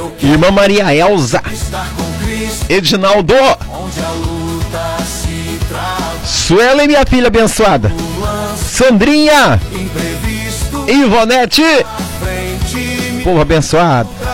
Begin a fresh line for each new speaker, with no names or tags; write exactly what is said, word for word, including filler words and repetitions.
Irmã Maria Elza, Edinaldo, Suelen, minha filha abençoada, Sandrinha, Ivonete, povo abençoado.